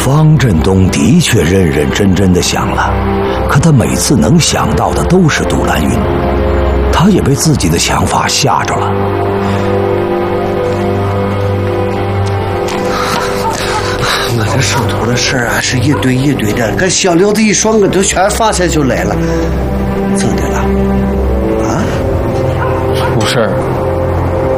方振东的确认认真真的想了，可他每次能想到的都是杜兰云，他也被自己的想法吓着了。 我这手头的事啊，是一堆一堆的，跟小刘子一说，我都全放下就来了。